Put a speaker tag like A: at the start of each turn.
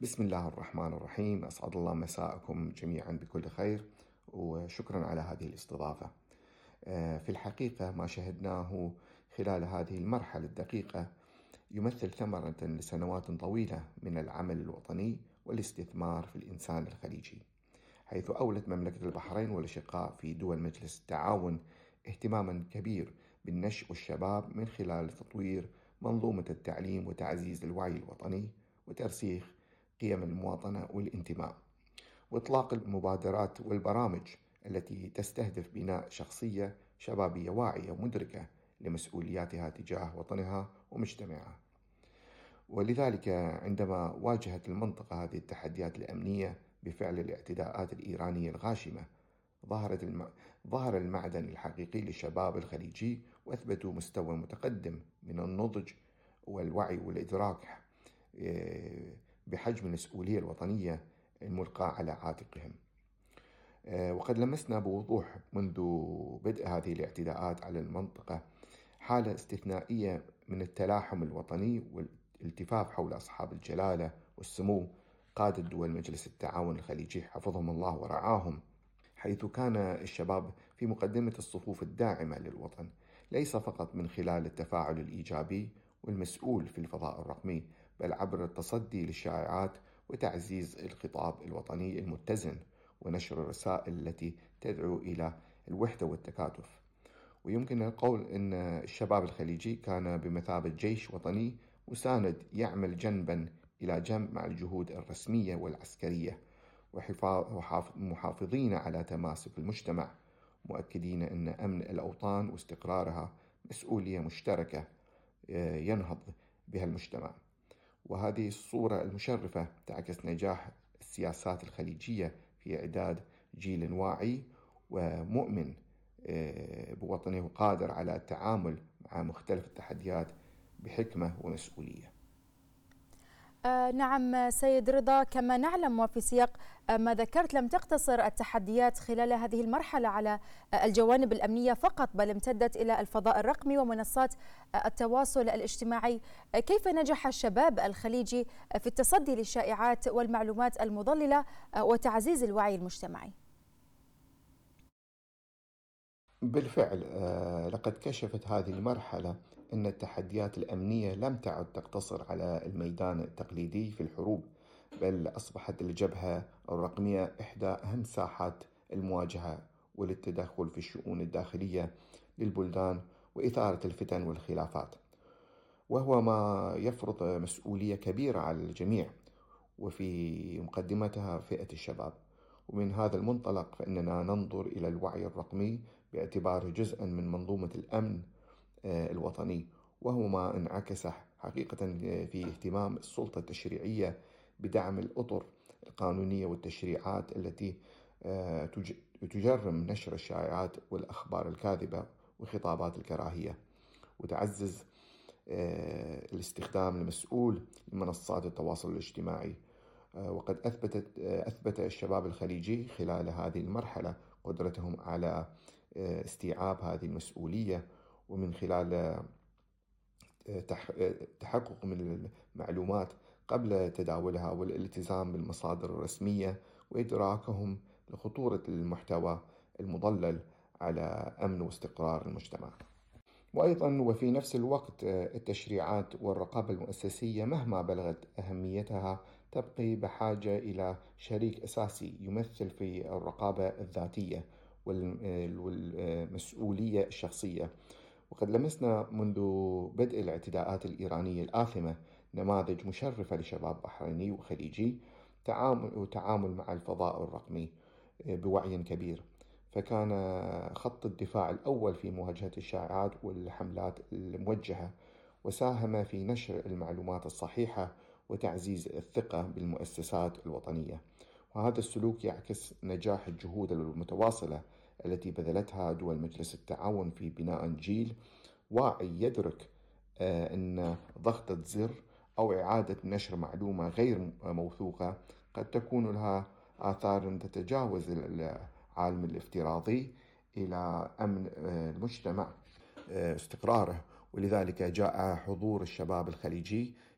A: بسم الله الرحمن الرحيم. أسعد الله مساءكم جميعا بكل خير، وشكرا على هذه الاستضافة. في الحقيقة ما شهدناه خلال هذه المرحلة الدقيقة يمثل ثمرة لسنوات طويلة من العمل الوطني والاستثمار في الإنسان الخليجي، حيث أولت مملكة البحرين والأشقاء في دول مجلس التعاون اهتماما كبير بالنشء والشباب من خلال تطوير منظومة التعليم وتعزيز الوعي الوطني وترسيخ قيم المواطنة والانتماء، وإطلاق المبادرات والبرامج التي تستهدف بناء شخصية شبابية واعية ومدركة لمسؤولياتها تجاه وطنها ومجتمعها. ولذلك عندما واجهت المنطقة هذه التحديات الأمنية بفعل الاعتداءات الإيرانية الغاشمة، ظهر المعدن الحقيقي للشباب الخليجي، وأثبتوا مستوى متقدم من النضج والوعي والإدراك بحجم المسؤولية الوطنية الملقاة على عاتقهم. وقد لمسنا بوضوح منذ بدء هذه الاعتداءات على المنطقة حالة استثنائية من التلاحم الوطني والالتفاف حول أصحاب الجلالة والسمو قادة دول مجلس التعاون الخليجي حفظهم الله ورعاهم، حيث كان الشباب في مقدمة الصفوف الداعمة للوطن، ليس فقط من خلال التفاعل الإيجابي والمسؤول في الفضاء الرقمي، بل عبر التصدي للشائعات وتعزيز الخطاب الوطني المتزن ونشر الرسائل التي تدعو إلى الوحدة والتكاتف. ويمكن القول أن الشباب الخليجي كان بمثابة جيش وطني مساند يعمل جنبا إلى جنب مع الجهود الرسمية والعسكرية، ومحافظين على تماسك المجتمع، مؤكدين أن أمن الأوطان واستقرارها مسؤولية مشتركة ينهض بها المجتمع. وهذه الصورة المشرفة تعكس نجاح السياسات الخليجية في إعداد جيل واعي ومؤمن بوطنه، وقادر على التعامل مع مختلف التحديات بحكمة ومسؤولية.
B: نعم سيد رضا، كما نعلم وفي سياق ما ذكرت، لم تقتصر التحديات خلال هذه المرحلة على الجوانب الأمنية فقط، بل امتدت إلى الفضاء الرقمي ومنصات التواصل الاجتماعي. كيف نجح الشباب الخليجي في التصدي للشائعات والمعلومات المضللة وتعزيز الوعي المجتمعي؟
A: بالفعل لقد كشفت هذه المرحلة أن التحديات الأمنية لم تعد تقتصر على الميدان التقليدي في الحروب، بل أصبحت الجبهة الرقمية إحدى أهم ساحات المواجهة وللتدخل في الشؤون الداخلية للبلدان وإثارة الفتن والخلافات، وهو ما يفرض مسؤولية كبيرة على الجميع، وفي مقدمتها فئة الشباب. ومن هذا المنطلق فإننا ننظر إلى الوعي الرقمي باعتباره جزءا من منظومة الأمن الوطني، وهو ما انعكس حقيقة في اهتمام السلطة التشريعية بدعم الأطر القانونية والتشريعات التي تجرم نشر الشائعات والأخبار الكاذبة وخطابات الكراهية، وتعزز الاستخدام المسؤول لمنصات التواصل الاجتماعي. وقد أثبت الشباب الخليجي خلال هذه المرحلة قدرتهم على استيعاب هذه المسؤولية، ومن خلال تحقق من المعلومات قبل تداولها والالتزام بالمصادر الرسمية، وإدراكهم لخطورة المحتوى المضلل على أمن واستقرار المجتمع. وأيضا وفي نفس الوقت التشريعات والرقابة المؤسسية مهما بلغت أهميتها تبقي بحاجة إلى شريك أساسي يمثل في الرقابة الذاتية والمسؤولية الشخصية. وقد لمسنا منذ بدء الاعتداءات الإيرانية الآثمة نماذج مشرفة لشباب بحريني وخليجي تعامل مع الفضاء الرقمي بوعي كبير، فكان خط الدفاع الأول في مواجهة الشائعات والحملات الموجهة، وساهم في نشر المعلومات الصحيحة وتعزيز الثقة بالمؤسسات الوطنية. وهذا السلوك يعكس نجاح الجهود المتواصلة التي بذلتها دول مجلس التعاون في بناء جيل واعي يدرك أن ضغطة زر أو إعادة نشر معلومة غير موثوقة قد تكون لها آثار تتجاوز العالم الافتراضي إلى أمن المجتمع استقراره. ولذلك جاء حضور الشباب الخليجي